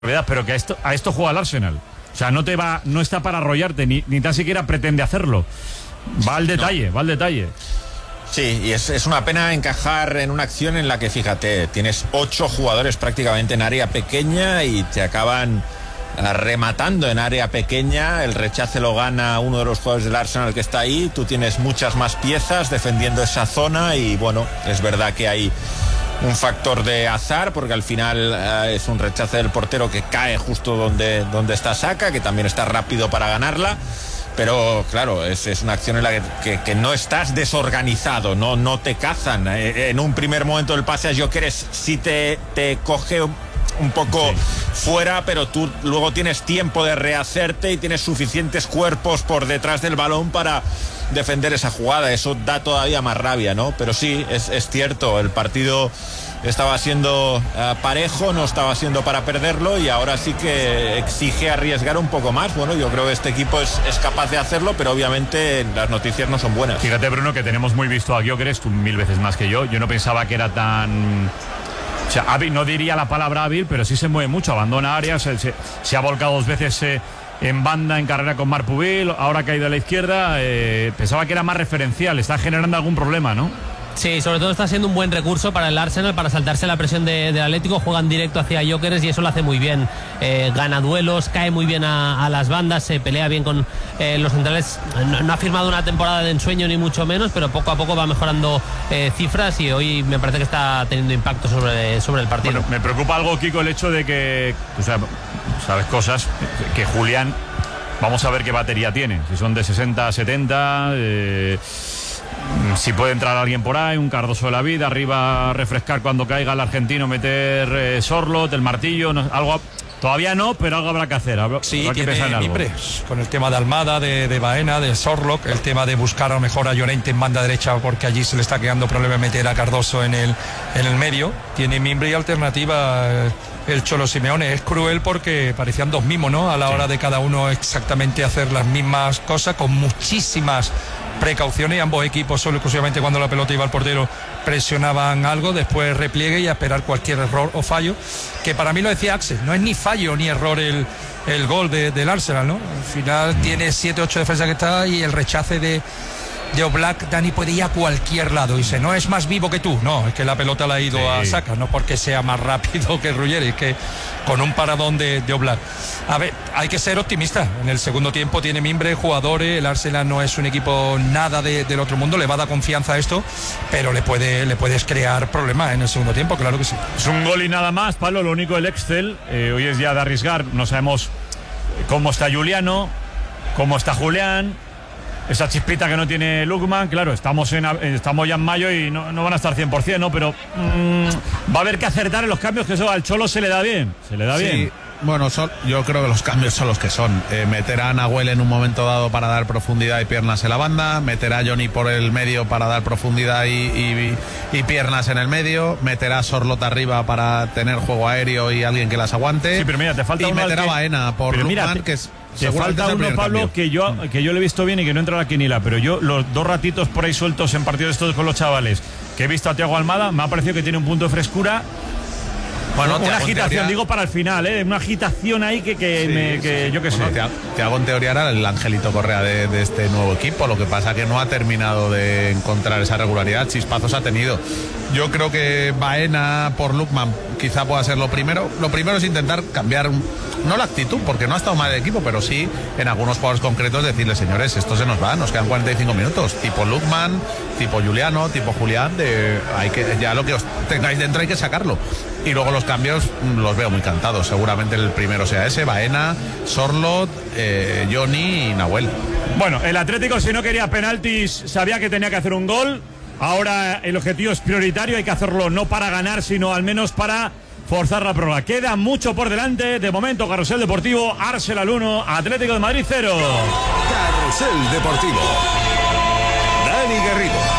pero que a esto juega el Arsenal. O sea, no está para arrollarte, ni tan siquiera pretende hacerlo. Va al detalle. Sí, y es una pena encajar en una acción en la que, fíjate, tienes 8 jugadores prácticamente en área pequeña y te acaban rematando en área pequeña. El rechace lo gana uno de los jugadores del Arsenal que está ahí. Tú tienes muchas más piezas defendiendo esa zona y bueno, es verdad que hay un factor de azar porque al final es un rechace del portero que cae justo donde está Saka, que también está rápido para ganarla. Pero claro, es una acción en la que no estás desorganizado, no te cazan. En un primer momento del pase a Gyökeres sí te coge un poco fuera, pero tú luego tienes tiempo de rehacerte y tienes suficientes cuerpos por detrás del balón para defender esa jugada. Eso da todavía más rabia, ¿no? Pero sí, es cierto, el partido estaba siendo parejo, no estaba siendo para perderlo y ahora sí que exige arriesgar un poco más. Bueno, yo creo que este equipo es capaz de hacerlo, pero obviamente las noticias no son buenas. Fíjate, Bruno, que tenemos muy visto a Gyökeres, tú 1000 veces más que yo. Yo no pensaba que era tan... O sea, hábil, no diría la palabra hábil, pero sí se mueve mucho, abandona áreas, se ha volcado 2 veces en banda, en carrera con Marc Pubil, ahora ha caído a la izquierda. Pensaba que era más referencial, está generando algún problema, ¿no? Sí, sobre todo está siendo un buen recurso para el Arsenal, para saltarse la presión del Atlético. Juegan directo hacia Gyökeres y eso lo hace muy bien. Gana duelos, cae muy bien a las bandas, se pelea bien con los centrales. No ha firmado una temporada de ensueño ni mucho menos, pero poco a poco va mejorando cifras y hoy me parece que está teniendo impacto sobre el partido. Bueno, me preocupa algo, Kiko, el hecho de que, o sea, sabes cosas, que Julián, vamos a ver qué batería tiene. Si son de 60 a 70... si puede entrar alguien por ahí, un Cardoso de la vida, arriba refrescar cuando caiga el argentino, meter Sorloth, el martillo, algo todavía no, pero algo habrá que hacer. Sí, tiene mimbres con el tema de Almada, de Baena, de Sorloth, el tema de buscar a lo mejor a Llorente en banda derecha porque allí se le está quedando problema meter a Cardoso en el medio. Tiene mimbre y alternativa el Cholo Simeone. Es cruel porque parecían 2 mimos, ¿no? A la hora de cada uno exactamente hacer las mismas cosas con muchísimas precauciones, y ambos equipos solo exclusivamente cuando la pelota iba al portero presionaban algo, después repliegue y a esperar cualquier error o fallo, que para mí lo decía Axel, no es ni fallo ni error el gol del Arsenal, ¿no? Al final tiene 7-8 defensas que está y el rechace de Oblak. Dani puede ir a cualquier lado, dice, no es más vivo que tú, no, es que la pelota la ha ido a Saka, no porque sea más rápido que Ruggeri, es que con un paradón de Oblak. A ver, hay que ser optimista, en el segundo tiempo tiene mimbre, jugadores, el Arsenal no es un equipo nada del otro mundo, le va a dar confianza a esto, pero le puedes crear problemas en el segundo tiempo, claro que sí. Es un gol y nada más, Pablo, lo único del Excel, hoy es día de arriesgar, no sabemos cómo está Juliano, cómo está Julián, esa chispita que no tiene Lookman, claro, estamos ya en mayo y no van a estar 100%, ¿no? Pero va a haber que acertar en los cambios, que eso al Cholo se le da bien. Bien. Bueno, yo creo que los cambios son los que son. Meter a Nahuel en un momento dado para dar profundidad y piernas en la banda, meter a Johnny por el medio para dar profundidad y piernas en el medio, meter a Sorloth arriba para tener juego aéreo y alguien que las aguante. Sí, pero mira, te falta y meter a Baena por Lookman, que es... Te falta uno, Pablo, que yo lo he visto bien y que no entra a la quiniela, pero yo los 2 ratitos por ahí sueltos en partidos estos con los chavales que he visto a Thiago Almada, me ha parecido que tiene un punto de frescura. Bueno, una agitación, teoría, digo para el final, una agitación ahí que yo qué sé. Thiago en teoría era el Angelito Correa de este nuevo equipo, lo que pasa que no ha terminado de encontrar esa regularidad, chispazos ha tenido. Yo creo que Baena por Lookman quizá pueda ser lo primero. Lo primero es intentar cambiar, no la actitud, porque no ha estado mal el equipo, pero sí en algunos jugadores concretos decirle, señores, esto se nos va, nos quedan 45 minutos, tipo Lookman, tipo Juliano, tipo Julián, ya lo que os tengáis dentro hay que sacarlo. Y luego los cambios los veo muy cantados. Seguramente el primero sea ese, Baena, Sorloth, Johnny y Nahuel. Bueno, el Atlético, si no quería penaltis, sabía que tenía que hacer un gol. Ahora el objetivo es prioritario, hay que hacerlo no para ganar, sino al menos para forzar la prórroga. Queda mucho por delante. De momento, Carrusel Deportivo, Arsenal 1, Atlético de Madrid 0. Carrusel Deportivo. Dani Garrido.